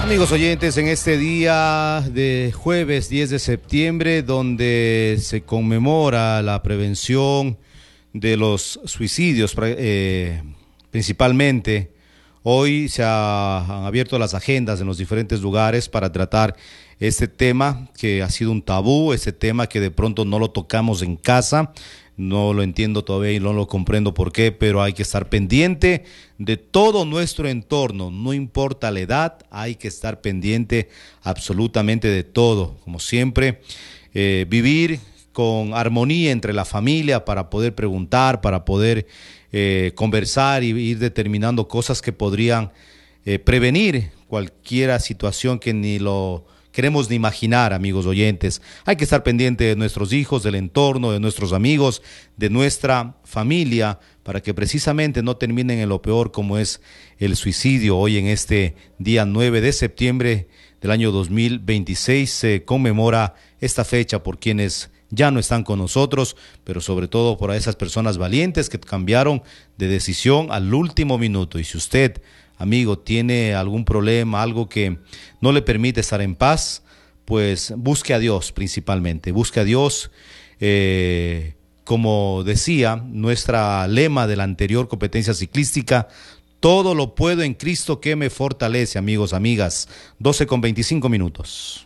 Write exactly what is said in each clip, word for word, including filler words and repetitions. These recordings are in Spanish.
Amigos oyentes, en este día de jueves diez de septiembre, donde se conmemora la prevención de los suicidios, eh, principalmente, hoy se ha, han abierto las agendas en los diferentes lugares para tratar este tema que ha sido un tabú, este tema que de pronto no lo tocamos en casa. No lo entiendo todavía y no lo comprendo por qué, pero hay que estar pendiente de todo nuestro entorno, no importa la edad, hay que estar pendiente absolutamente de todo. Como siempre, eh, vivir con armonía entre la familia para poder preguntar, para poder eh, conversar y ir determinando cosas que podrían eh, prevenir cualquier situación que ni lo queremos ni imaginar, amigos oyentes. Hay que estar pendiente de nuestros hijos, del entorno, de nuestros amigos, de nuestra familia, para que precisamente no terminen en lo peor como es el suicidio. Hoy en este día nueve de septiembre del año dos mil veintiséis se conmemora esta fecha por quienes ya no están con nosotros, pero sobre todo por esas personas valientes que cambiaron de decisión al último minuto. Y si usted, amigo, tiene algún problema, algo que no le permite estar en paz, pues busque a Dios principalmente, busque a Dios. Eh, como decía nuestra lema de la anterior competencia ciclística, todo lo puedo en Cristo que me fortalece, amigos, amigas. doce con veinticinco minutos.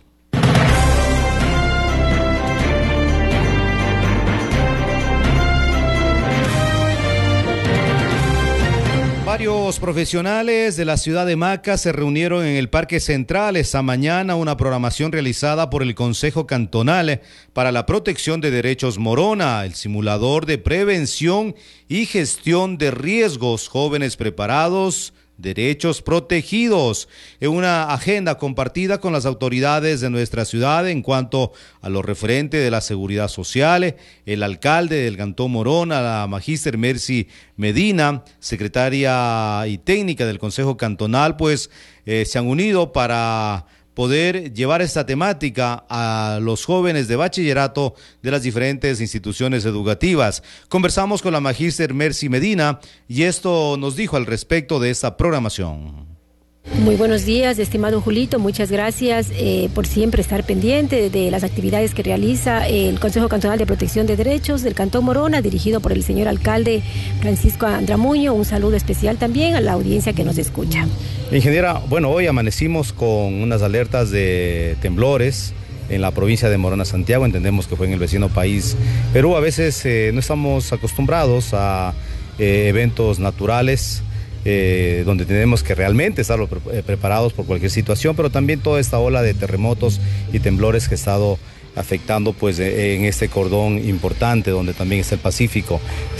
Varios profesionales de la ciudad de Maca se reunieron en el Parque Central esta mañana, una programación realizada por el Consejo Cantonal para la Protección de Derechos Morona, el simulador de prevención y gestión de riesgos, jóvenes preparados, derechos protegidos, en una agenda compartida con las autoridades de nuestra ciudad en cuanto a lo referente de la seguridad social. El alcalde del Cantón Morona, la magíster Mercy Medina, secretaria y técnica del Consejo Cantonal, pues eh, se han unido para poder llevar esta temática a los jóvenes de bachillerato de las diferentes instituciones educativas. Conversamos con la magíster Mercy Medina y esto nos dijo al respecto de esta programación. Muy buenos días, estimado Julito, muchas gracias eh, por siempre estar pendiente de, de las actividades que realiza el Consejo Cantonal de Protección de Derechos del Cantón Morona, dirigido por el señor alcalde Francisco Andramuño. Un saludo especial también a la audiencia que nos escucha. Ingeniera, bueno, hoy amanecimos con unas alertas de temblores en la provincia de Morona, Santiago. Entendemos que fue en el vecino país Perú. A veces eh, no estamos acostumbrados a eh, eventos naturales, Eh, donde tenemos que realmente estar pre- preparados por cualquier situación, pero también toda esta ola de terremotos y temblores que ha estado afectando pues en este cordón importante donde también está el Pacífico.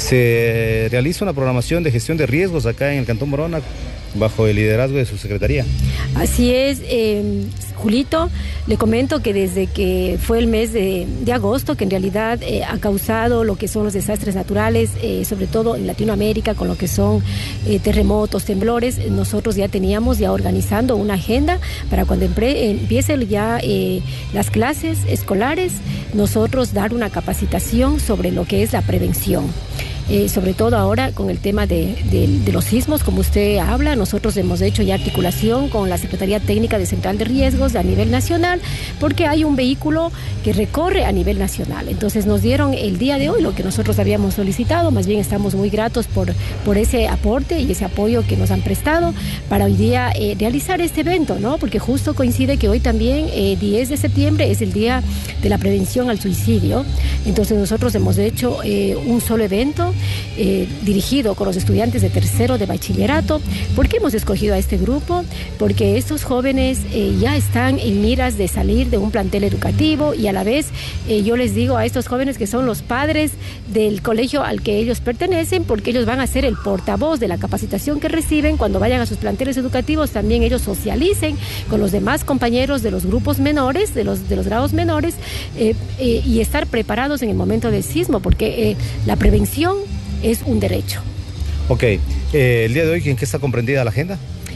Se realiza una programación de gestión de riesgos acá en el Cantón Morona bajo el liderazgo de su secretaría. Así es, eh, Julito, le comento que desde que fue el mes de, de agosto, que en realidad eh, ha causado lo que son los desastres naturales, eh, sobre todo en Latinoamérica, con lo que son eh, terremotos, temblores, nosotros ya teníamos ya organizando una agenda para cuando empre- empiecen ya eh, las clases escolares, nosotros dar una capacitación sobre lo que es la prevención. Eh, sobre todo ahora con el tema de, de, de los sismos, como usted habla, nosotros hemos hecho ya articulación con la Secretaría Técnica de Central de Riesgos a nivel nacional, porque hay un vehículo que recorre a nivel nacional. Entonces nos dieron el día de hoy lo que nosotros habíamos solicitado, más bien estamos muy gratos por, por ese aporte y ese apoyo que nos han prestado para hoy día eh, realizar este evento, ¿no? Porque justo coincide que hoy también, eh, diez de septiembre, es el Día de la Prevención al Suicidio. Entonces nosotros hemos hecho eh, un solo evento Eh, dirigido con los estudiantes de tercero de bachillerato. ¿Por qué hemos escogido a este grupo? Porque estos jóvenes eh, ya están en miras de salir de un plantel educativo y a la vez eh, yo les digo a estos jóvenes que son los padres del colegio al que ellos pertenecen, porque ellos van a ser el portavoz de la capacitación que reciben cuando vayan a sus planteles educativos. También ellos socialicen con los demás compañeros de los grupos menores, de los, de los grados menores, eh, eh, y estar preparados en el momento del sismo, porque eh, la prevención es un derecho. Ok, eh, el día de hoy, ¿en qué está comprendida la agenda?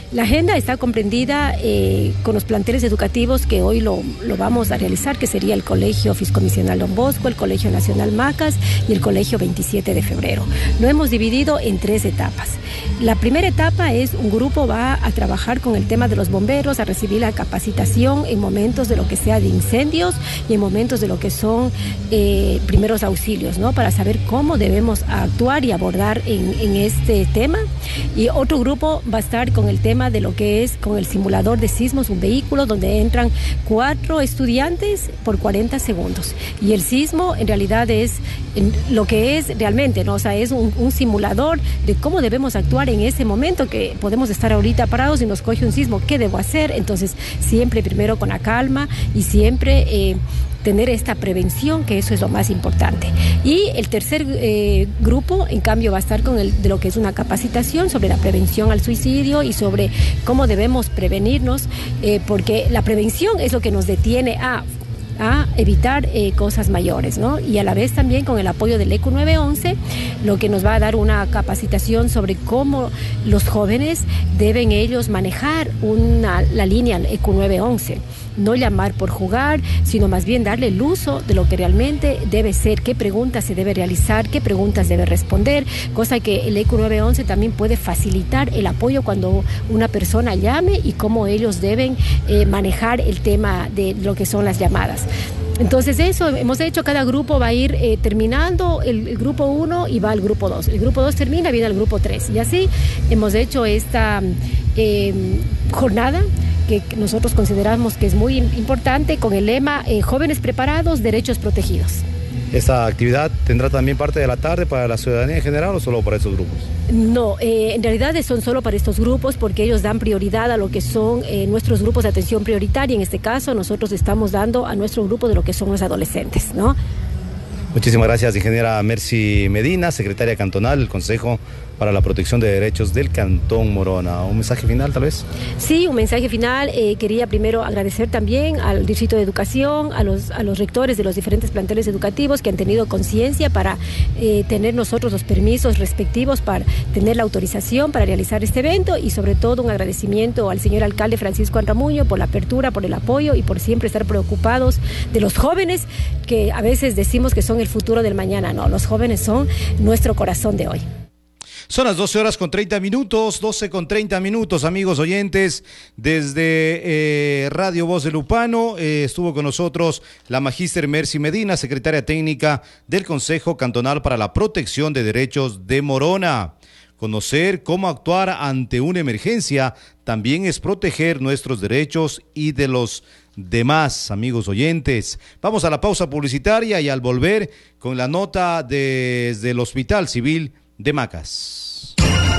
La agenda está comprendida eh, con los planteles educativos que hoy lo, lo vamos a realizar, que sería el Colegio Fiscomisional Don Bosco, el Colegio Nacional Macas y el Colegio veintisiete de febrero. Lo hemos dividido en tres etapas. La primera etapa es un grupo va a trabajar con el tema de los bomberos, a recibir la capacitación en momentos de lo que sea de incendios y en momentos de lo que son eh, primeros auxilios, ¿no? Para saber cómo debemos actuar y abordar en, en este tema. Y otro grupo va a estar con el tema de lo que es con el simulador de sismos, un vehículo donde entran cuatro estudiantes por cuarenta segundos. Y el sismo en realidad es lo que es realmente, ¿no? O sea, es un, un simulador de cómo debemos actuar en ese momento que podemos estar ahorita parados y nos coge un sismo. ¿Qué debo hacer? Entonces, siempre primero con la calma y siempre eh, tener esta prevención, que eso es lo más importante. Y el tercer eh, grupo, en cambio, va a estar con el, de lo que es una capacitación sobre la prevención al suicidio y sobre cómo debemos prevenirnos, eh, porque la prevención es lo que nos detiene a... a evitar eh, cosas mayores, ¿no? Y a la vez también con el apoyo del E Q nueve once, lo que nos va a dar una capacitación sobre cómo los jóvenes deben ellos manejar una, la línea E Q nueve once. No llamar por jugar, sino más bien darle el uso de lo que realmente debe ser, qué preguntas se debe realizar, qué preguntas debe responder, cosa que el E Q nueve once también puede facilitar el apoyo cuando una persona llame y cómo ellos deben eh, manejar el tema de lo que son las llamadas. Entonces eso hemos hecho, cada grupo va a ir eh, terminando el, el grupo uno y va al grupo dos. El grupo dos termina, viene al grupo tres. Y así hemos hecho esta eh, jornada que nosotros consideramos que es muy importante, con el lema eh, Jóvenes Preparados, Derechos Protegidos. ¿Esta actividad tendrá también parte de la tarde para la ciudadanía en general o solo para estos grupos? No, eh, en realidad son solo para estos grupos porque ellos dan prioridad a lo que son eh, nuestros grupos de atención prioritaria. En este caso nosotros estamos dando a nuestro grupo de lo que son los adolescentes, ¿no? Muchísimas gracias, ingeniera Mercy Medina, secretaria cantonal del Consejo para la Protección de Derechos del Cantón Morona. ¿Un mensaje final, tal vez? Sí, un mensaje final. Eh, quería primero agradecer también al Distrito de Educación, a los, a los rectores de los diferentes planteles educativos que han tenido conciencia para eh, tener nosotros los permisos respectivos, para tener la autorización para realizar este evento, y sobre todo un agradecimiento al señor alcalde Francisco Anramuño por la apertura, por el apoyo y por siempre estar preocupados de los jóvenes, que a veces decimos que son el futuro del mañana. No, los jóvenes son nuestro corazón de hoy. Son las doce horas con treinta minutos, doce con treinta minutos, amigos oyentes, desde eh, Radio Voz de Lupano. Eh, estuvo con nosotros la magíster Mercy Medina, secretaria técnica del Consejo Cantonal para la Protección de Derechos de Morona. Conocer cómo actuar ante una emergencia también es proteger nuestros derechos y de los demás, amigos oyentes. Vamos a la pausa publicitaria y al volver con la nota desde el Hospital Civil de Macas.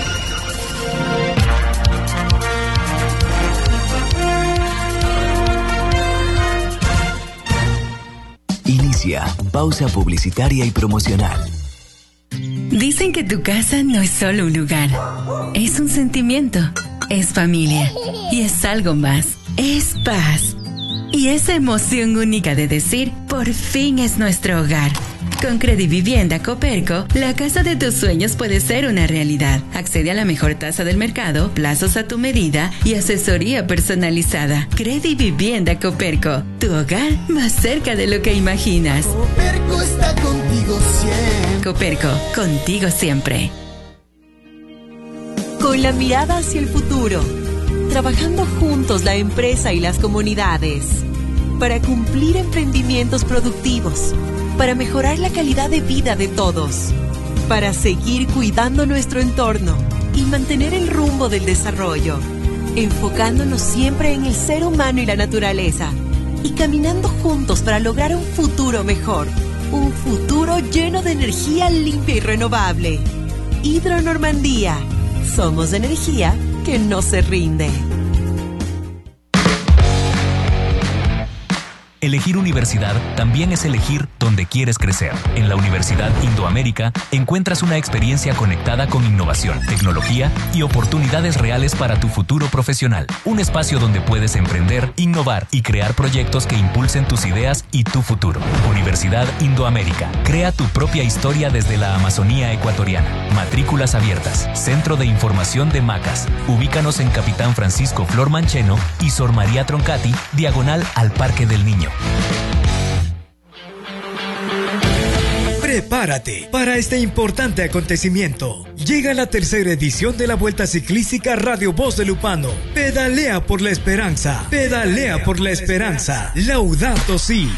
Inicia pausa publicitaria y promocional. Dicen que tu casa no es solo un lugar, es un sentimiento, es familia y es algo más, es paz. Y esa emoción única de decir, por fin es nuestro hogar. Con Credivivienda Coperco, la casa de tus sueños puede ser una realidad. Accede a la mejor tasa del mercado, plazos a tu medida y asesoría personalizada. Credivivienda Coperco, tu hogar más cerca de lo que imaginas. Coperco está contigo siempre. Coperco, contigo siempre. Con la mirada hacia el futuro, trabajando juntos la empresa y las comunidades, para cumplir emprendimientos productivos, para mejorar la calidad de vida de todos, para seguir cuidando nuestro entorno y mantener el rumbo del desarrollo, enfocándonos siempre en el ser humano y la naturaleza, y caminando juntos para lograr un futuro mejor, un futuro lleno de energía limpia y renovable. Hidro Normandía, somos energía que no se rinde. Elegir universidad también es elegir dónde quieres crecer. En la Universidad Indoamérica encuentras una experiencia conectada con innovación, tecnología y oportunidades reales para tu futuro profesional. Un espacio donde puedes emprender, innovar y crear proyectos que impulsen tus ideas y tu futuro. Universidad Indoamérica. Crea tu propia historia desde la Amazonía ecuatoriana. Matrículas abiertas. Centro de Información de Macas. Ubícanos en Capitán Francisco Flor Mancheno y Sor María Troncati, diagonal al Parque del Niño. Prepárate para este importante acontecimiento. Llega la tercera edición de la Vuelta Ciclística Radio Voz de Lupano. Pedalea por la esperanza. Pedalea por la esperanza. Laudato Si.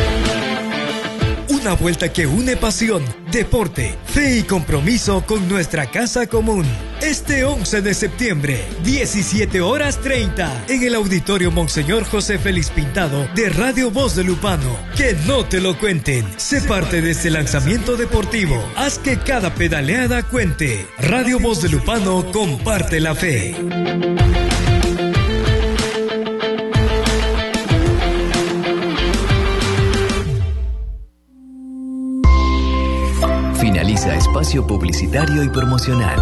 Una vuelta que une pasión, deporte, fe y compromiso con nuestra casa común. Este once de septiembre, diecisiete horas treinta, en el Auditorio Monseñor José Félix Pintado de Radio Voz de Lupano. Que no te lo cuenten. Sé parte de este lanzamiento deportivo. Haz que cada pedaleada cuente. Radio Voz de Lupano comparte la fe. Finaliza espacio publicitario y promocional.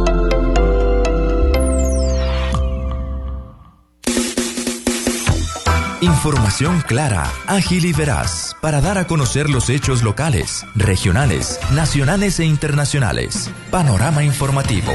Información clara, ágil y veraz para dar a conocer los hechos locales, regionales, nacionales e internacionales. Panorama informativo.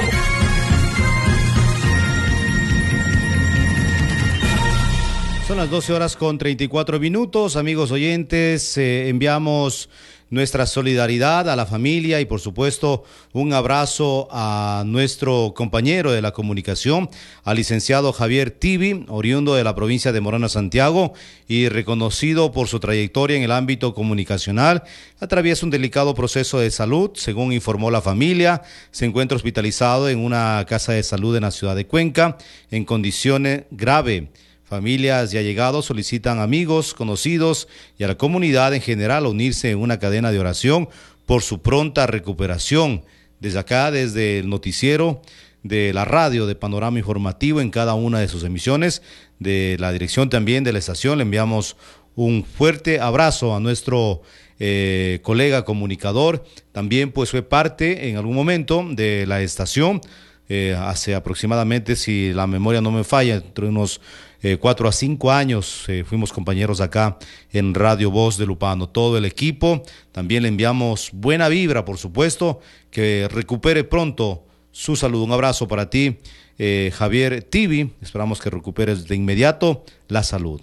Son las doce horas con treinta y cuatro minutos. Amigos oyentes, eh, enviamos nuestra solidaridad a la familia y por supuesto un abrazo a nuestro compañero de la comunicación, al licenciado Javier Tibi, oriundo de la provincia de Morona, Santiago, y reconocido por su trayectoria en el ámbito comunicacional. Atraviesa un delicado proceso de salud, según informó la familia. Se encuentra hospitalizado en una casa de salud en la ciudad de Cuenca en condiciones graves. Familias y allegados solicitan a amigos, conocidos y a la comunidad en general unirse en una cadena de oración por su pronta recuperación. Desde acá, desde el noticiero de la radio de Panorama Informativo en cada una de sus emisiones, de la dirección también de la estación, le enviamos un fuerte abrazo a nuestro eh, colega comunicador. También pues fue parte en algún momento de la estación, eh, hace aproximadamente, si la memoria no me falla, entre unos Eh, cuatro a cinco años eh, fuimos compañeros acá en Radio Voz de Lupano, todo el equipo. También le enviamos buena vibra, por supuesto, que recupere pronto su salud. Un abrazo para ti, eh, Javier Tibi, esperamos que recuperes de inmediato la salud.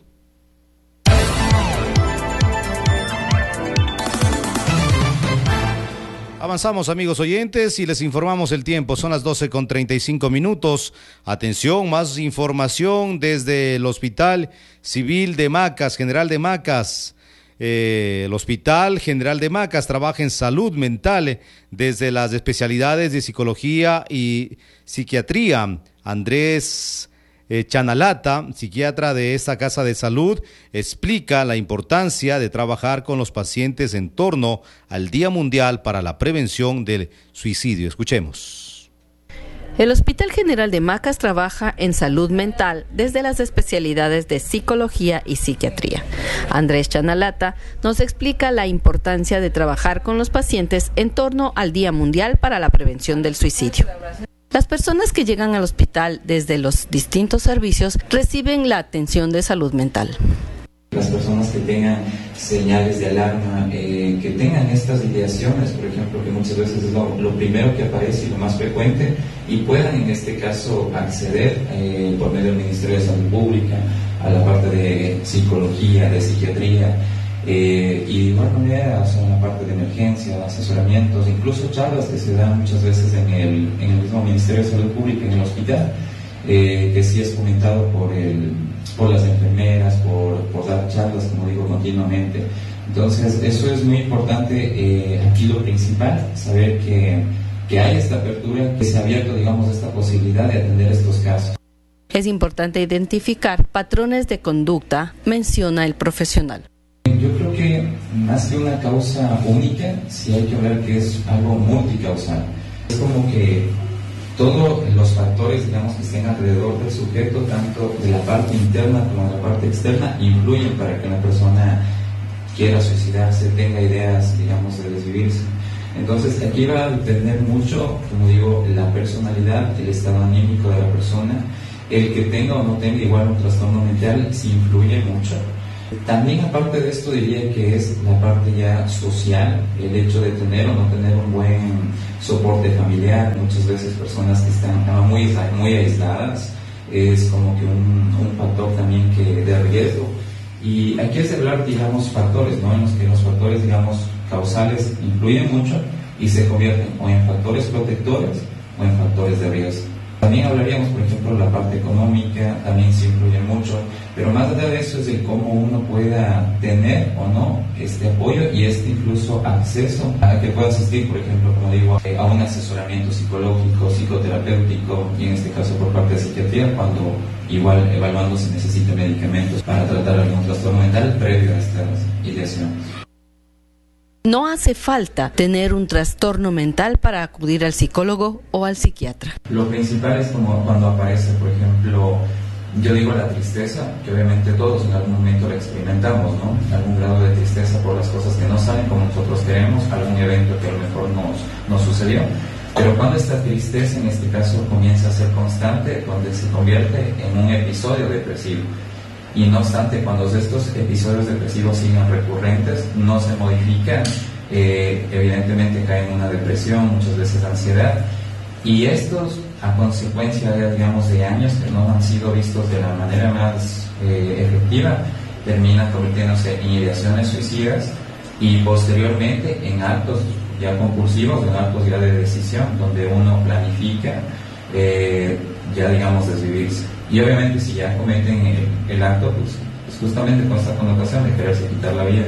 Avanzamos, amigos oyentes, y les informamos el tiempo. Son las doce con treinta y cinco minutos. Atención, más información desde el Hospital Civil de Macas, General de Macas. Eh, el Hospital General de Macas trabaja en salud mental desde las especialidades de psicología y psiquiatría. Andrés Eh, Chanalata, psiquiatra de esta casa de salud, explica la importancia de trabajar con los pacientes en torno al Día Mundial para la Prevención del Suicidio. Escuchemos. El Hospital General de Macas trabaja en salud mental desde las especialidades de psicología y psiquiatría. Andrés Chanalata nos explica la importancia de trabajar con los pacientes en torno al Día Mundial para la Prevención del Suicidio. Las personas que llegan al hospital desde los distintos servicios reciben la atención de salud mental. Las personas que tengan señales de alarma, eh, que tengan estas ideaciones, por ejemplo, que muchas veces es lo, lo primero que aparece y lo más frecuente, y puedan en este caso acceder eh, por medio del Ministerio de Salud Pública a la parte de psicología, de psiquiatría, Eh, y de igual manera, o sea, en la parte de emergencia, asesoramientos, incluso charlas que se dan muchas veces en el, en el mismo Ministerio de Salud Pública, en el hospital, eh, que sí es comentado por, el, por las enfermeras, por, por dar charlas, como digo, continuamente. Entonces, eso es muy importante. Eh, aquí lo principal, saber que, que hay esta apertura, que se ha abierto, digamos, esta posibilidad de atender estos casos. Es importante identificar patrones de conducta, menciona el profesional. Yo creo que más que una causa única, sí hay que hablar que es algo multicausal. Es como que todos los factores, digamos, que estén alrededor del sujeto, tanto de la parte interna como de la parte externa, influyen para que una persona quiera suicidarse, tenga ideas, digamos, de desvivirse. Entonces, aquí va a depender mucho, como digo, la personalidad, el estado anímico de la persona, el que tenga o no tenga igual un trastorno mental, sí influye mucho. También, aparte de esto, diría que es la parte ya social, el hecho de tener o no tener un buen soporte familiar. Muchas veces personas que están muy, muy aisladas, es como que un, un factor también que de riesgo. Y aquí es hablar, digamos, factores, ¿no? En los que los factores, digamos, causales influyen mucho y se convierten o en factores protectores o en factores de riesgo. También hablaríamos, por ejemplo, de la parte económica, también se influye mucho, pero más allá de eso es de cómo uno pueda tener o no este apoyo y este incluso acceso a que pueda asistir, por ejemplo, como digo, a un asesoramiento psicológico, psicoterapéutico, y en este caso por parte de psiquiatría, cuando igual evaluando si necesita medicamentos para tratar algún trastorno mental previo a estas ideaciones. No hace falta tener un trastorno mental para acudir al psicólogo o al psiquiatra. Lo principal es como cuando aparece, por ejemplo, yo digo la tristeza, que obviamente todos en algún momento la experimentamos, ¿no? Algún grado de tristeza por las cosas que no salen como nosotros queremos, algún evento que a lo mejor nos, nos sucedió. Pero cuando esta tristeza, en este caso, comienza a ser constante, donde se convierte en un episodio depresivo. Y no obstante, cuando estos episodios depresivos siguen recurrentes, no se modifican, eh, evidentemente caen en una depresión, muchas veces ansiedad, y estos, a consecuencia, digamos, de años que no han sido vistos de la manera más eh, efectiva, terminan convirtiéndose en ideaciones suicidas y posteriormente en actos ya compulsivos, en actos ya de decisión, donde uno planifica eh, ya, digamos, desvivirse. Y obviamente si ya cometen el, el acto, pues, pues justamente con esta connotación de quererse quitar la vida.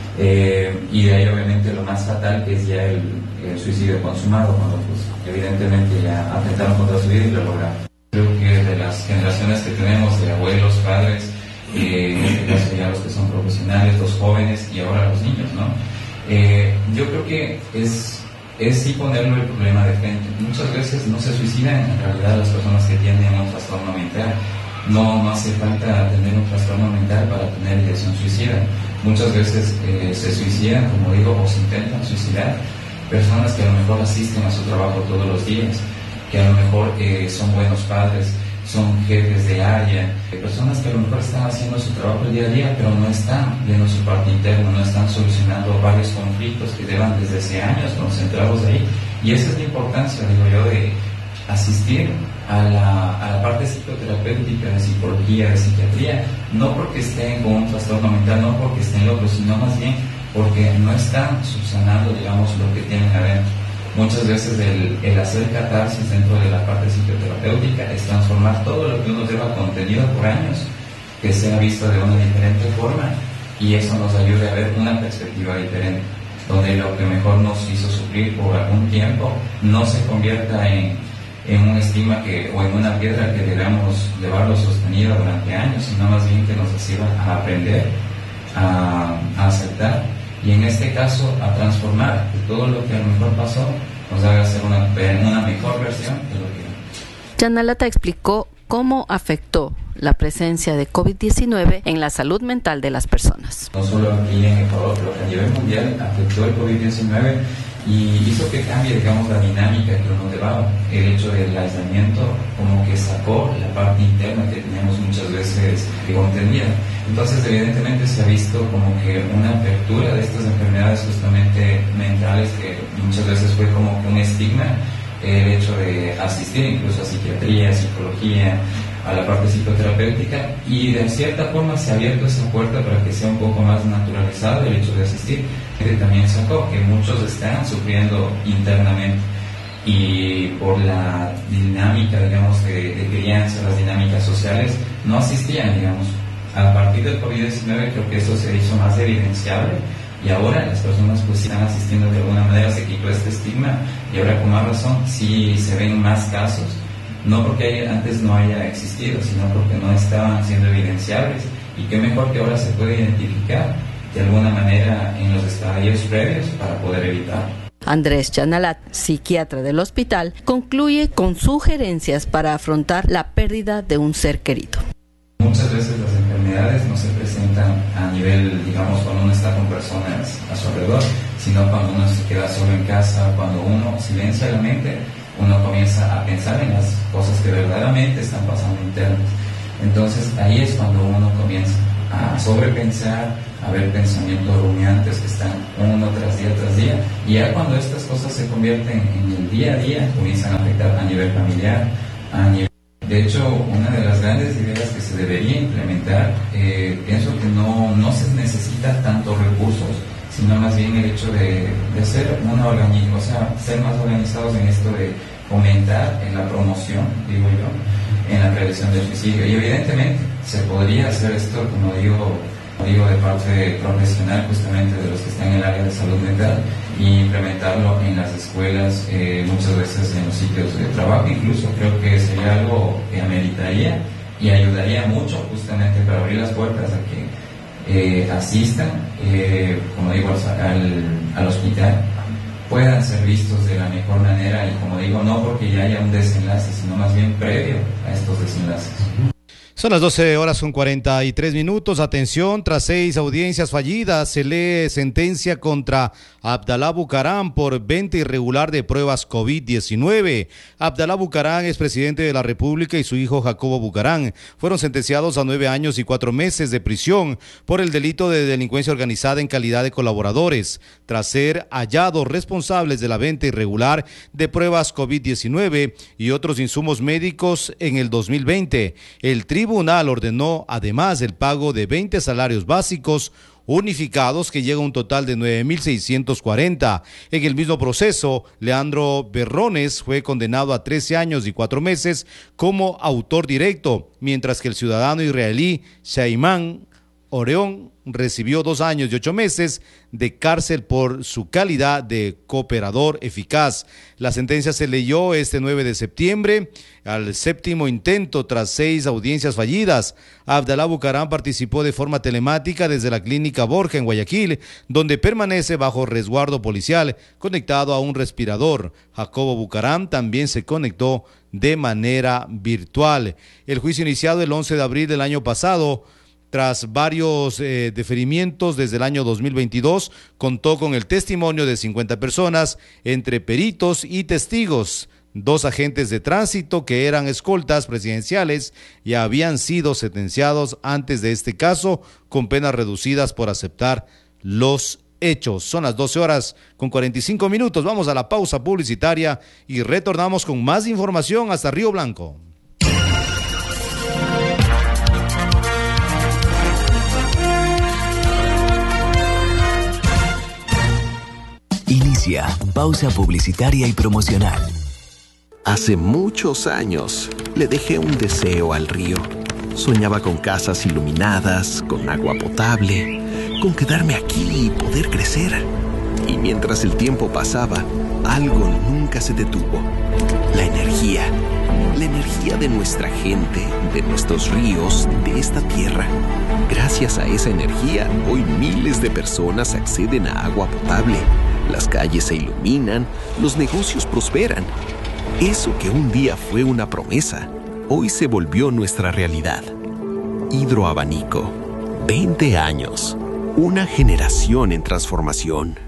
Eh, y de ahí obviamente lo más fatal es ya el, el suicidio consumado, cuando pues evidentemente ya atentaron contra su vida y lo lograron. Creo que de las generaciones que tenemos, de abuelos, padres, eh, en este caso ya los que son profesionales, los jóvenes y ahora los niños, ¿no? Eh, yo creo que es... es sí ponerlo el problema de frente. Muchas veces no se suicidan en realidad las personas que tienen un trastorno mental. No, no hace falta tener un trastorno mental para tener ideación suicida. Muchas veces eh, se suicidan, como digo, o se intentan suicidar personas que a lo mejor asisten a su trabajo todos los días, que a lo mejor eh, son buenos padres, son jefes de área, personas que a lo mejor están haciendo su trabajo el día a día, pero no están viendo su parte interna, no están solucionando varios conflictos que llevan desde hace años concentrados ahí. Y esa es la importancia, digo yo, de asistir a la, a la parte psicoterapéutica, de psicología, de psiquiatría, no porque estén con un trastorno mental, no porque estén locos, sino más bien porque no están subsanando, digamos, lo que tienen adentro. Muchas veces el, el hacer catarsis dentro de la parte psicoterapéutica es transformar todo lo que uno lleva contenido por años, que sea visto de una diferente forma, y eso nos ayude a ver una perspectiva diferente, donde lo que mejor nos hizo sufrir por algún tiempo no se convierta en, en un estigma que, o en una piedra que debamos llevarlo sostenido durante años, sino más bien que nos sirva a aprender, a, a aceptar, y en este caso a transformar, que todo lo que a lo mejor pasó nos haga ser una, una mejor versión de lo que... Chanalata explicó cómo afectó la presencia de COVID diecinueve en la salud mental de las personas. No solo aquí en Ecuador, pero a nivel mundial afectó el COVID diecinueve y hizo que cambie, digamos, la dinámica que uno llevaba. El hecho del aislamiento como que sacó la parte interna que teníamos muchas veces contenida. Entonces, evidentemente se ha visto como que una apertura de estas enfermedades justamente mentales, que muchas veces fue como que un estigma, el hecho de asistir incluso a psiquiatría, psicología, a la parte psicoterapéutica, y de cierta forma se ha abierto esa puerta para que sea un poco más naturalizado el hecho de asistir. También sacó que muchos están sufriendo internamente, y por la dinámica, digamos, de, de crianza, las dinámicas sociales, no asistían, digamos. A partir del COVID diecinueve creo que eso se hizo más evidenciable, y ahora las personas pues están asistiendo de alguna manera, se quitó este estigma, y ahora con más razón sí se ven más casos, no porque antes no haya existido, sino porque no estaban siendo evidenciables, y qué mejor que ahora se puede identificar de alguna manera en los estadios previos para poder evitar. Andrés Chanalat, psiquiatra del hospital, concluye con sugerencias para afrontar la pérdida de un ser querido. Muchas veces las enfermedades no se presentan a nivel, digamos, cuando uno está con personas a su alrededor, sino cuando uno se queda solo en casa, cuando uno silencia la mente, uno comienza a pensar en las cosas que verdaderamente están pasando internas. Entonces ahí es cuando uno comienza a sobrepensar, a ver pensamientos rumiantes que están uno tras día tras día, y ya cuando estas cosas se convierten en el día a día, comienzan a afectar a nivel familiar, a nivel... De hecho, una de las grandes ideas que se debería implementar, eh, pienso que no, no se necesita tantos recursos, sino más bien el hecho de, de ser una organización, o sea, ser más organizados en esto de fomentar en la promoción, digo yo, en la prevención del suicidio. Y evidentemente se podría hacer esto, como digo, como digo de parte profesional, justamente de los que están en el área de salud mental, y implementarlo en las escuelas, eh, muchas veces en los sitios de trabajo. Incluso creo que sería algo que ameritaría y ayudaría mucho justamente para abrir las puertas a que eh, asistan, eh, como digo, al, al hospital, puedan ser vistos de la mejor manera, y como digo, no porque ya haya un desenlace, sino más bien previo a estos desenlaces. Son las doce horas con cuarenta y tres minutos. Atención, tras seis audiencias fallidas, se lee sentencia contra Abdalá Bucaram por venta irregular de pruebas COVID diecinueve. Abdalá Bucaram es presidente de la República y su hijo Jacobo Bucaram fueron sentenciados a nueve años y cuatro meses de prisión por el delito de delincuencia organizada en calidad de colaboradores, tras ser hallados responsables de la venta irregular de pruebas COVID diecinueve y otros insumos médicos en el dos mil veinte. El tribunal El tribunal ordenó además el pago de veinte salarios básicos unificados, que llega a un total de nueve mil seiscientos cuarenta. En el mismo proceso, Leandro Berrones fue condenado a trece años y cuatro meses como autor directo, mientras que el ciudadano israelí Shaiman Oreón recibió dos años y ocho meses de cárcel por su calidad de cooperador eficaz. La sentencia se leyó este nueve de septiembre, al séptimo intento tras seis audiencias fallidas. Abdalá Bucaram participó de forma telemática desde la clínica Borja en Guayaquil, donde permanece bajo resguardo policial, conectado a un respirador. Jacobo Bucaram también se conectó de manera virtual. El juicio iniciado el once de abril del año pasado, tras varios eh, deferimientos desde el año dos mil veintidós, contó con el testimonio de cincuenta personas, entre peritos y testigos. Dos agentes de tránsito que eran escoltas presidenciales ya habían sido sentenciados antes de este caso, con penas reducidas por aceptar los hechos. Son las doce horas con cuarenta y cinco minutos. Vamos a la pausa publicitaria y retornamos con más información hasta Río Blanco. Inicia pausa publicitaria y promocional. Hace muchos años le dejé un deseo al río. Soñaba con casas iluminadas, con agua potable, con quedarme aquí y poder crecer. Y mientras el tiempo pasaba, algo nunca se detuvo. La energía. La energía de nuestra gente, de nuestros ríos, de esta tierra. Gracias a esa energía, hoy miles de personas acceden a agua potable. Las calles se iluminan, los negocios prosperan. Eso que un día fue una promesa, hoy se volvió nuestra realidad. Hidroabanico. veinte años. Una generación en transformación.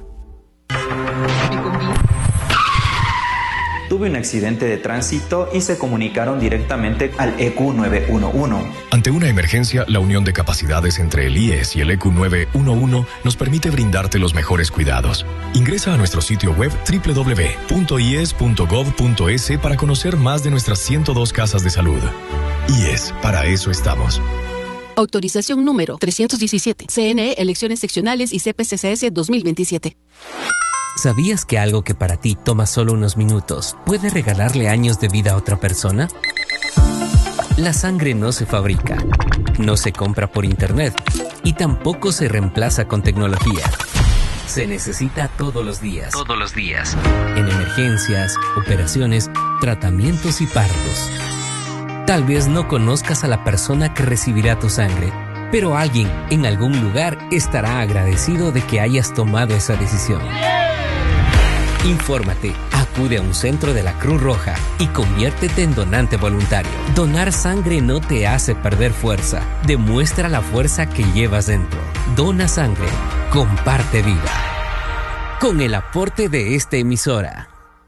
Tuve un accidente de tránsito y se comunicaron directamente al E Q nueve uno uno. Ante una emergencia, la unión de capacidades entre el I E S y el E Q nueve uno uno nos permite brindarte los mejores cuidados. Ingresa a nuestro sitio web doble u doble u doble u punto i e s punto gov punto es para conocer más de nuestras ciento dos casas de salud. I E S, para eso estamos. Autorización número trescientos diecisiete. C N E, Elecciones Seccionales y C P C C S dos mil veintisiete. ¿Sabías que algo que para ti toma solo unos minutos puede regalarle años de vida a otra persona? La sangre no se fabrica, no se compra por internet y tampoco se reemplaza con tecnología. Se necesita todos los días. Todos los días. En emergencias, operaciones, tratamientos y partos. Tal vez no conozcas a la persona que recibirá tu sangre, pero alguien en algún lugar estará agradecido de que hayas tomado esa decisión. Infórmate, acude a un centro de la Cruz Roja y conviértete en donante voluntario. Donar sangre no te hace perder fuerza, demuestra la fuerza que llevas dentro. Dona sangre, comparte vida. Con el aporte de esta emisora.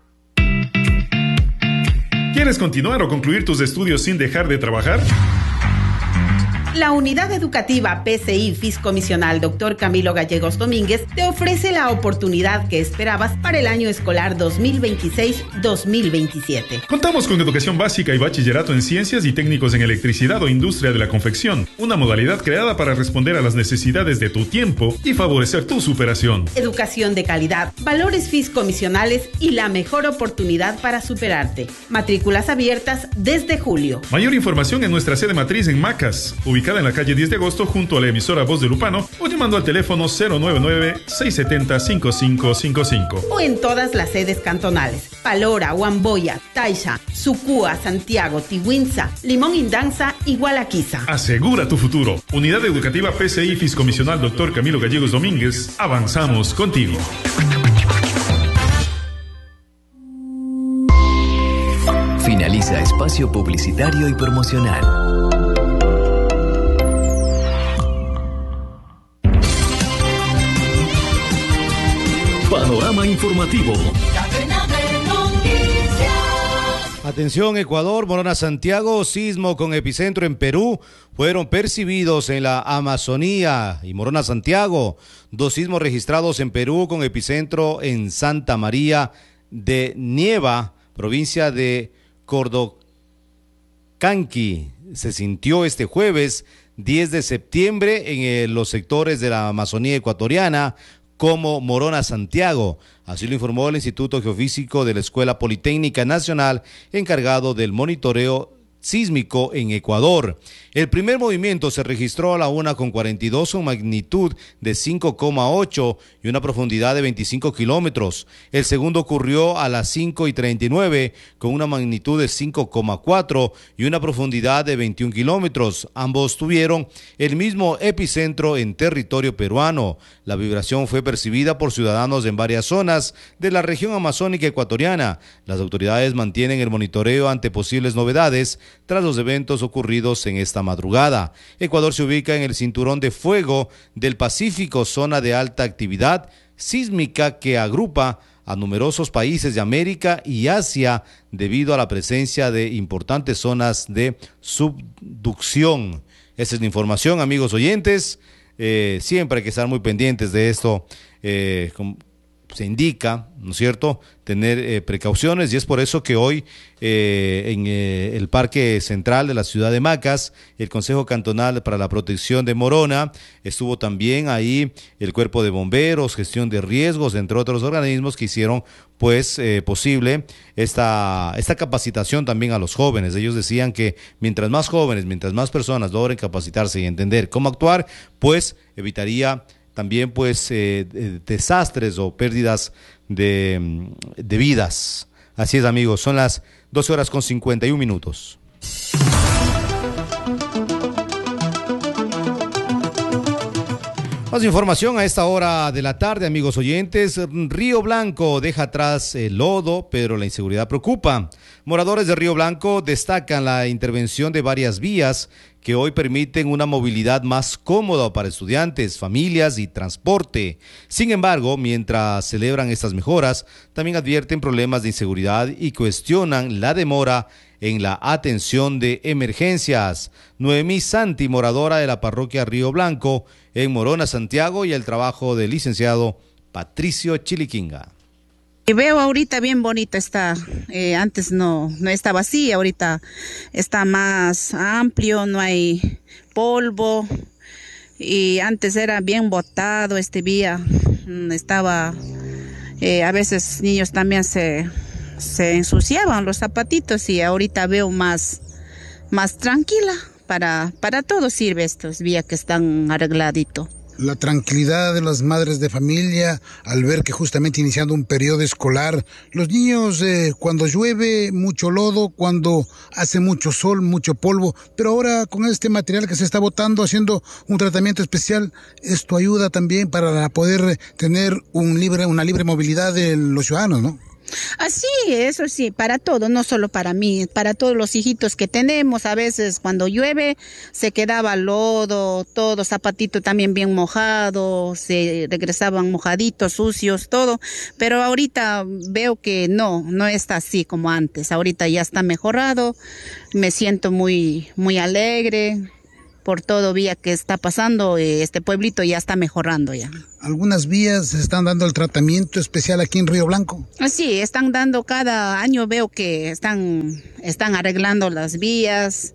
¿Quieres continuar o concluir tus estudios sin dejar de trabajar? La Unidad Educativa P C I Fiscomisional doctor Camilo Gallegos Domínguez te ofrece la oportunidad que esperabas para el año escolar dos mil veintiséis dos mil veintisiete. Contamos con educación básica y bachillerato en ciencias y técnicos en electricidad o industria de la confección, una modalidad creada para responder a las necesidades de tu tiempo y favorecer tu superación. Educación de calidad, valores fiscomisionales y la mejor oportunidad para superarte. Matrículas abiertas desde julio. Mayor información en nuestra sede matriz en Macas, ubicada en la calle diez de agosto junto a la emisora Voz de Lupano, o llamando al teléfono cero nueve nueve, seis siete cero, cinco cinco cinco cinco. O en todas las sedes cantonales: Palora, Huamboya, Taisha, Sucúa, Santiago, Tihuinza, Limón Indanza y Gualaquiza. Asegura tu futuro. Unidad Educativa P C I Fiscomisional doctor Camilo Gallegos Domínguez. Avanzamos contigo. Finaliza espacio publicitario y promocional. Panorama informativo. Atención Ecuador, Morona Santiago, sismo con epicentro en Perú, fueron percibidos en la Amazonía y Morona Santiago. Dos sismos registrados en Perú con epicentro en Santa María de Nieva, provincia de Cordocanqui. Se sintió este jueves diez de septiembre en eh, los sectores de la Amazonía ecuatoriana, como Morona Santiago. Así lo informó el Instituto Geofísico de la Escuela Politécnica Nacional, encargado del monitoreo sísmico en Ecuador. El primer movimiento se registró a la una con cuarenta y dos con magnitud de cinco coma ocho y una profundidad de veinticinco kilómetros. El segundo ocurrió a las cinco y treinta y nueve con una magnitud de cinco coma cuatro y una profundidad de veintiún kilómetros. Ambos tuvieron el mismo epicentro en territorio peruano. La vibración fue percibida por ciudadanos en varias zonas de la región amazónica ecuatoriana. Las autoridades mantienen el monitoreo ante posibles novedades tras los eventos ocurridos en esta madrugada. Ecuador se ubica en el cinturón de fuego del Pacífico, zona de alta actividad sísmica que agrupa a numerosos países de América y Asia debido a la presencia de importantes zonas de subducción. Esa es la información, amigos oyentes. Eh, siempre hay que estar muy pendientes de esto. Eh, como se indica, ¿no es cierto?, tener eh, precauciones, y es por eso que hoy eh, en eh, el Parque Central de la ciudad de Macas, el Consejo Cantonal para la Protección de Morona, estuvo también ahí el Cuerpo de Bomberos, Gestión de Riesgos, entre otros organismos que hicieron pues eh, posible esta, esta capacitación también a los jóvenes. Ellos decían que mientras más jóvenes, mientras más personas logren capacitarse y entender cómo actuar, pues evitaría también pues eh, desastres o pérdidas de, de vidas. Así es, amigos, son las doce horas con cincuenta y un minutos. Más información a esta hora de la tarde, amigos oyentes. Río Blanco deja atrás el lodo, pero la inseguridad preocupa. Moradores de Río Blanco destacan la intervención de varias vías que hoy permiten una movilidad más cómoda para estudiantes, familias y transporte. Sin embargo, mientras celebran estas mejoras, también advierten problemas de inseguridad y cuestionan la demora en la atención de emergencias. Noemí Santi, moradora de la parroquia Río Blanco, en Morona, Santiago, y el trabajo del licenciado Patricio Chiliquinga. Veo ahorita bien bonita está, eh, antes no, no estaba así, ahorita está más amplio, no hay polvo, y antes era bien botado este vía, estaba, eh, a veces niños también se, se ensuciaban los zapatitos, y ahorita veo más, más tranquila, para, para todo sirve estos vías que están arregladitos. La tranquilidad de las madres de familia al ver que justamente iniciando un periodo escolar, los niños eh, cuando llueve, mucho lodo, cuando hace mucho sol, mucho polvo, pero ahora con este material que se está botando, haciendo un tratamiento especial, esto ayuda también para poder tener un libre, una libre movilidad de los ciudadanos, ¿no? Así, eso sí, para todo, no solo para mí, para todos los hijitos que tenemos. A veces cuando llueve se quedaba lodo, todo, zapatito también bien mojado, se regresaban mojaditos, sucios, todo. Pero ahorita veo que no, no está así como antes. Ahorita ya está mejorado, me siento muy, muy alegre por todo vía que está pasando. Este pueblito ya está mejorando ya. Algunas vías se están dando el tratamiento especial aquí en Río Blanco. Sí, están dando cada año, veo que están, están arreglando las vías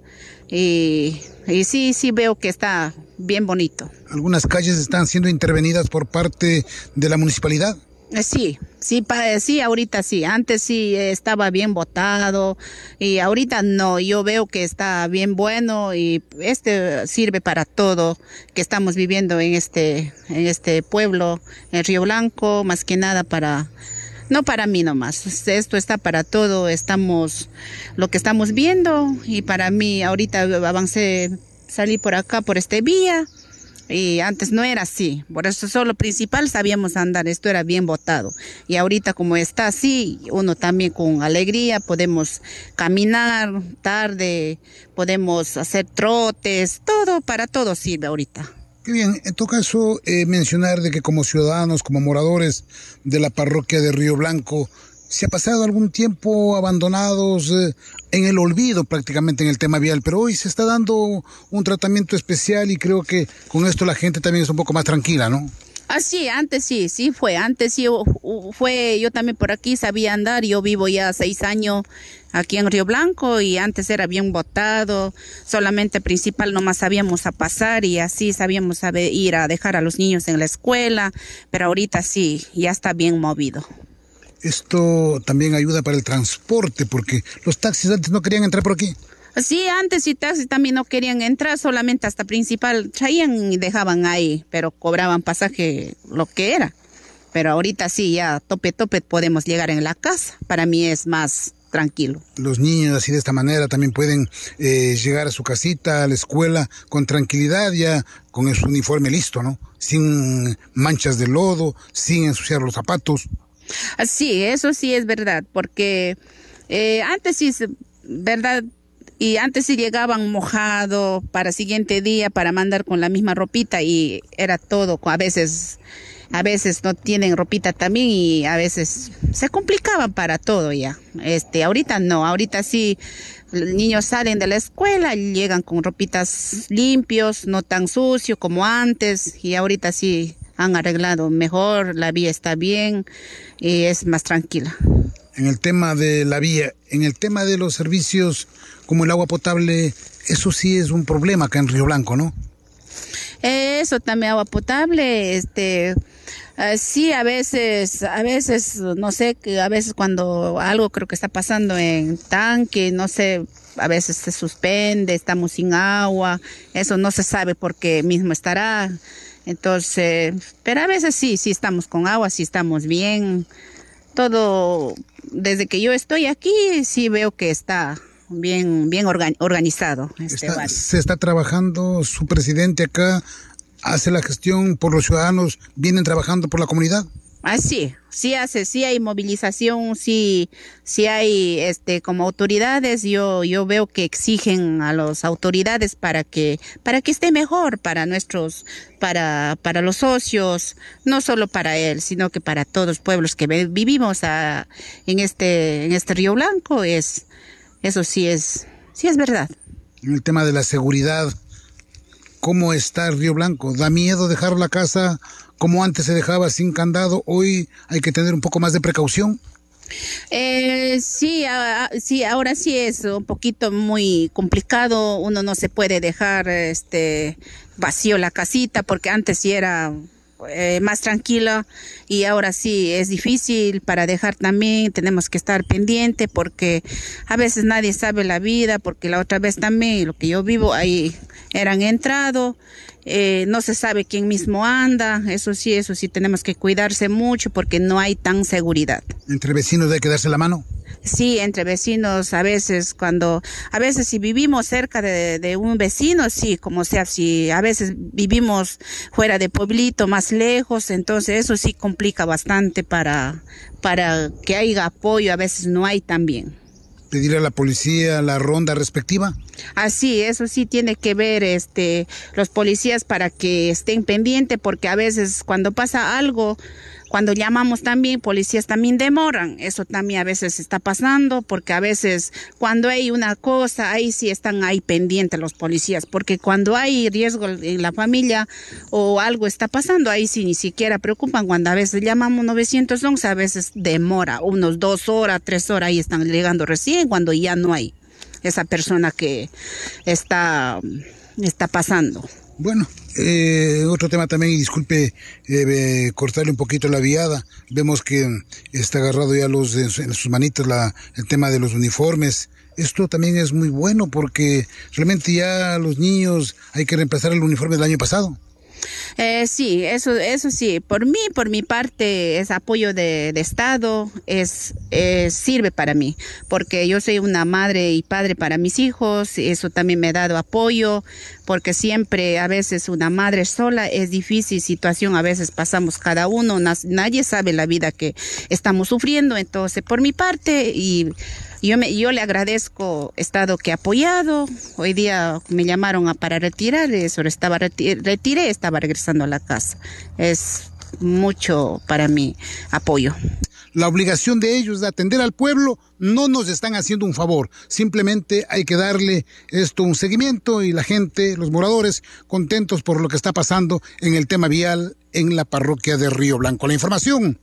y, y sí, sí veo que está bien bonito. Algunas calles están siendo intervenidas por parte de la municipalidad. Sí, sí, pa, sí, ahorita sí. Antes sí estaba bien botado y ahorita no. Yo veo que está bien bueno y este sirve para todo que estamos viviendo en este, en este pueblo, en Río Blanco, más que nada para, no para mí nomás. Esto está para todo. Estamos, lo que estamos viendo y para mí ahorita avancé, salí por acá por este vía. Y antes no era así, por eso solo principal sabíamos andar, esto era bien botado. Y ahorita como está así, uno también con alegría podemos caminar tarde, podemos hacer trotes, todo, para todo sirve ahorita. Qué bien, en todo caso eh, mencionar de que como ciudadanos, como moradores de la parroquia de Río Blanco, se ha pasado algún tiempo abandonados eh, en el olvido prácticamente en el tema vial, pero hoy se está dando un tratamiento especial y creo que con esto la gente también es un poco más tranquila, ¿no? Ah, sí, antes sí, sí fue, antes sí fue, yo también por aquí sabía andar, yo vivo ya seis años aquí en Río Blanco y antes era bien botado, solamente principal nomás sabíamos a pasar y así sabíamos a ir a dejar a los niños en la escuela, pero ahorita sí, ya está bien movido. Esto también ayuda para el transporte, porque los taxis antes no querían entrar por aquí. Sí, antes sí taxis también no querían entrar, solamente hasta principal traían y dejaban ahí, pero cobraban pasaje lo que era. Pero ahorita sí, ya tope tope podemos llegar en la casa, para mí es más tranquilo. Los niños así de esta manera también pueden eh, llegar a su casita, a la escuela, con tranquilidad, ya con su uniforme listo, ¿no? Sin manchas de lodo, sin ensuciar los zapatos. Sí, eso sí es verdad, porque eh, antes sí es verdad, y antes sí llegaban mojado para siguiente día para mandar con la misma ropita y era todo, a veces, a veces no tienen ropita también y a veces se complicaban para todo ya. Este, ahorita no, ahorita sí los niños salen de la escuela y llegan con ropitas limpios, no tan sucio como antes y ahorita sí han arreglado mejor, la vía está bien y es más tranquila. En el tema de la vía, en el tema de los servicios como el agua potable, eso sí es un problema acá en Río Blanco, ¿no? Eso también, agua potable, este, uh, sí, a veces, a veces, no sé, que a veces cuando algo creo que está pasando en tanque, no sé, a veces se suspende, estamos sin agua, eso no se sabe por qué mismo estará. Entonces, pero a veces sí, sí estamos con agua, sí estamos bien. Todo, desde que yo estoy aquí, sí veo que está bien, bien organ, organizado. Este está, se está trabajando, su presidente acá hace la gestión por los ciudadanos, vienen trabajando por la comunidad. Ah, sí, sí hace, sí hay movilización, sí, sí hay, este, como autoridades, yo, yo veo que exigen a las autoridades para que, para que esté mejor para nuestros, para, para los socios, no solo para él, sino que para todos los pueblos que vivimos a, en este, en este Río Blanco, es, eso sí es, sí es verdad. En el tema de la seguridad, ¿cómo está el Río Blanco? ¿Da miedo dejar la casa como antes se dejaba sin candado? Hoy hay que tener un poco más de precaución. Eh, sí, a, sí, ahora sí es un poquito muy complicado. Uno no se puede dejar este vacío la casita porque antes sí era eh, más tranquila, y ahora sí es difícil para dejar también, tenemos que estar pendiente porque a veces nadie sabe la vida, porque la otra vez también lo que yo vivo ahí eran entrado, eh, no se sabe quién mismo anda, eso sí, eso sí tenemos que cuidarse mucho porque no hay tan seguridad. ¿Entre vecinos hay que darse la mano? Sí, entre vecinos, a veces cuando, a veces si vivimos cerca de, de un vecino, sí, como sea, si a veces vivimos fuera de pueblito, más lejos, entonces eso sí complica bastante para, para que haya apoyo, a veces no hay también. ¿Pedir a la policía la ronda respectiva? Así, eso sí tiene que ver este, los policías para que estén pendientes, porque a veces cuando pasa algo, cuando llamamos también, policías también demoran. Eso también a veces está pasando, porque a veces cuando hay una cosa, ahí sí están ahí pendientes los policías, porque cuando hay riesgo en la familia o algo está pasando, ahí sí ni siquiera preocupan. Cuando a veces llamamos nueve once, a veces demora unos dos horas, tres horas, ahí están llegando recién, cuando ya no hay esa persona que está, está pasando. Bueno, eh, otro tema también, y disculpe eh, cortarle un poquito la viada, vemos que está agarrado ya los en, en sus manitas la, el tema de los uniformes. Esto también es muy bueno porque realmente ya a los niños hay que reemplazar el uniforme del año pasado. Eh, sí, eso, eso sí. Por mí, por mi parte, es apoyo de, de Estado, es, es sirve para mí, porque yo soy una madre y padre para mis hijos. Eso también me ha dado apoyo, porque siempre, a veces, una madre sola es difícil situación. A veces pasamos cada uno, nadie sabe la vida que estamos sufriendo. Entonces, por mi parte, y Yo, me, yo le agradezco Estado que ha apoyado. Hoy día me llamaron a, para retirar, eso estaba reti- retiré, estaba regresando a la casa. Es mucho para mí apoyo. La obligación de ellos de atender al pueblo, no nos están haciendo un favor. Simplemente hay que darle esto un seguimiento y la gente, los moradores, contentos por lo que está pasando en el tema vial en la parroquia de Río Blanco. La información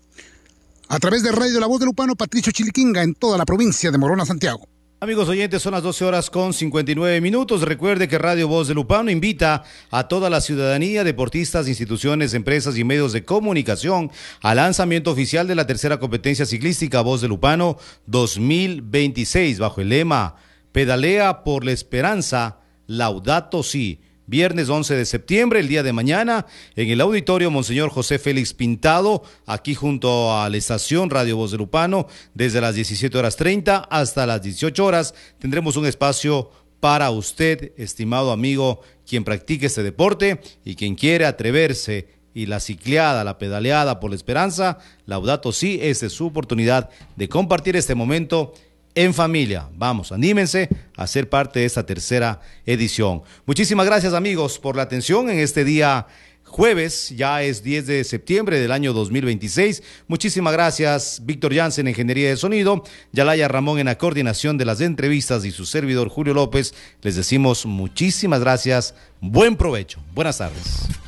a través de Radio La Voz de Lupano, Patricio Chiliquinga, en toda la provincia de Morona, Santiago. Amigos oyentes, son las doce horas con cincuenta y nueve minutos. Recuerde que Radio Voz de Lupano invita a toda la ciudadanía, deportistas, instituciones, empresas y medios de comunicación al lanzamiento oficial de la tercera competencia ciclística Voz de Lupano dos mil veintiséis, bajo el lema Pedalea por la Esperanza, Laudato Si. Viernes once de septiembre, el día de mañana, en el auditorio Monseñor José Félix Pintado, aquí junto a la estación Radio Voz de Lupano, desde las diecisiete horas treinta hasta las dieciocho horas, tendremos un espacio para usted, estimado amigo, quien practique este deporte y quien quiere atreverse. Y la cicleada, la pedaleada por la esperanza, Laudato Si, esta es su oportunidad de compartir este momento en familia. Vamos, anímense a ser parte de esta tercera edición. Muchísimas gracias, amigos, por la atención en este día jueves. Ya es diez de septiembre del año dos mil veintiséis. Muchísimas gracias, Víctor Jansen, Ingeniería de Sonido, Yalaya Ramón en la coordinación de las entrevistas y su servidor Julio López. Les decimos muchísimas gracias. Buen provecho. Buenas tardes.